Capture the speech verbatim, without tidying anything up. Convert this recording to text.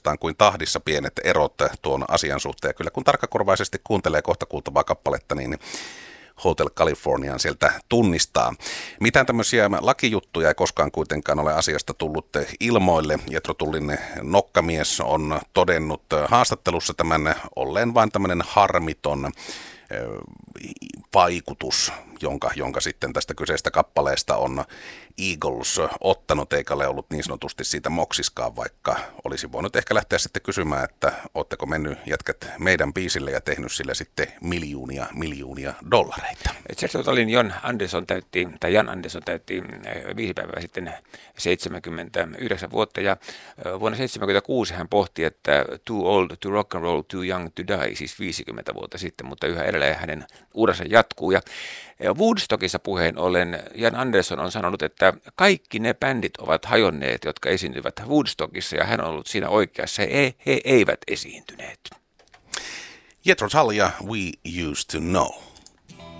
oikeastaan kuin tahdissa pienet erot tuon asian suhteen. Kyllä kun tarkkakorvaisesti kuuntelee kohta kuultavaa kappaletta, niin Hotel Californian sieltä tunnistaa. Mitään tämmöisiä lakijuttuja ei koskaan kuitenkaan ole asiasta tullut ilmoille. Jethro Tullin nokkamies on todennut haastattelussa tämän olleen vain tämmöinen harmiton vaikutus, jonka, jonka sitten tästä kyseistä kappaleesta on Eagles ottanut, eikä ole ollut niin sanotusti siitä moksiskaan, vaikka olisi voinut ehkä lähteä sitten kysymään, että ootteko mennyt jätkät meidän biisille ja tehnyt sille sitten miljoonia, miljoonia dollareita. Jethro Tullin Jon Anderson täytti, tai Jan Anderson täytti viisi päivää sitten seitsemänkymmentäyhdeksän vuotta, ja vuonna seitsemänkymmentäkuusi hän pohti, että too old to rock and roll, too young to die, siis viisikymmentä vuotta sitten, mutta yhä edelleen hänen uransa jatkuu. Ja Woodstockissa puheen ollen Jan Anderson on sanonut, että kaikki ne bändit ovat hajonneet, jotka esiintyvät Woodstockissa, ja hän on ollut siinä oikeassa. He, he eivät esiintyneet. Jethro Tull ja We Used to Know.